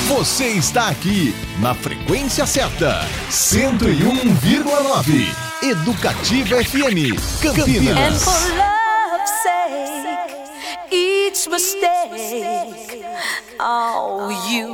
Você está aqui na frequência certa, 101,9 Educativa FM Campinas. And for love's sake, each mistake, oh, you